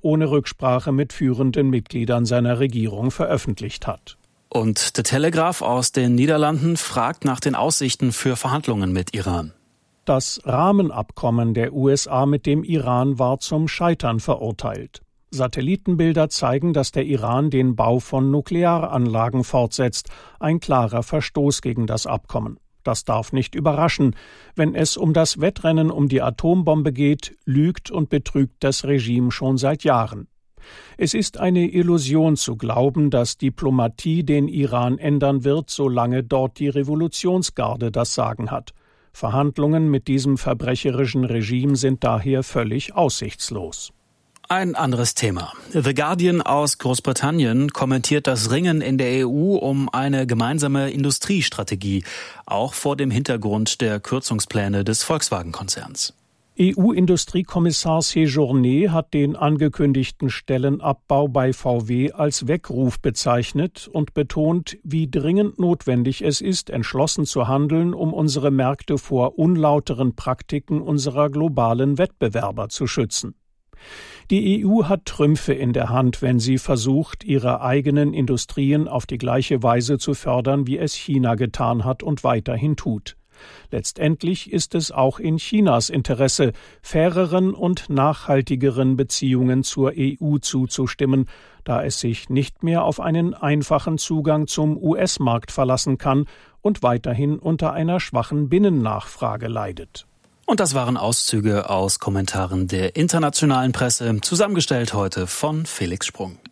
ohne Rücksprache mit führenden Mitgliedern seiner Regierung veröffentlicht hat. Und The Telegraph aus den Niederlanden fragt nach den Aussichten für Verhandlungen mit Iran. Das Rahmenabkommen der USA mit dem Iran war zum Scheitern verurteilt. Satellitenbilder zeigen, dass der Iran den Bau von Nuklearanlagen fortsetzt, ein klarer Verstoß gegen das Abkommen. Das darf nicht überraschen. Wenn es um das Wettrennen um die Atombombe geht, lügt und betrügt das Regime schon seit Jahren. Es ist eine Illusion zu glauben, dass Diplomatie den Iran ändern wird, solange dort die Revolutionsgarde das Sagen hat. Verhandlungen mit diesem verbrecherischen Regime sind daher völlig aussichtslos. Ein anderes Thema. The Guardian aus Großbritannien kommentiert das Ringen in der EU um eine gemeinsame Industriestrategie, auch vor dem Hintergrund der Kürzungspläne des Volkswagen-Konzerns. EU-Industriekommissar Séjourné hat den angekündigten Stellenabbau bei VW als Weckruf bezeichnet und betont, wie dringend notwendig es ist, entschlossen zu handeln, um unsere Märkte vor unlauteren Praktiken unserer globalen Wettbewerber zu schützen. Die EU hat Trümpfe in der Hand, wenn sie versucht, ihre eigenen Industrien auf die gleiche Weise zu fördern, wie es China getan hat und weiterhin tut. Letztendlich ist es auch in Chinas Interesse, faireren und nachhaltigeren Beziehungen zur EU zuzustimmen, da es sich nicht mehr auf einen einfachen Zugang zum US-Markt verlassen kann und weiterhin unter einer schwachen Binnennachfrage leidet. Und das waren Auszüge aus Kommentaren der internationalen Presse, zusammengestellt heute von Felix Sprung.